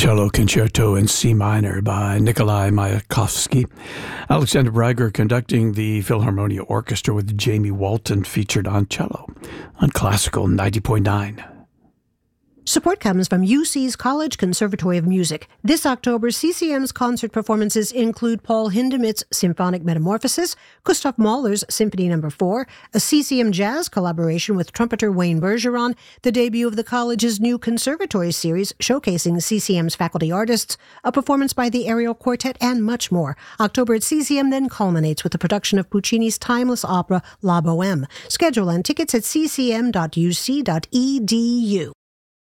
Cello Concerto in C minor by Nikolai Mayakovsky. Alexander Breiger conducting the Philharmonia Orchestra with Jamie Walton featured on cello on Classical 90.9. Support comes from UC's College Conservatory of Music. This October, CCM's concert performances include Paul Hindemith's Symphonic Metamorphosis, Gustav Mahler's Symphony No. 4, a CCM Jazz collaboration with trumpeter Wayne Bergeron, the debut of the college's new conservatory series showcasing CCM's faculty artists, a performance by the Ariel Quartet, and much more. October at CCM then culminates with the production of Puccini's timeless opera La Bohème. Schedule and tickets at ccm.uc.edu.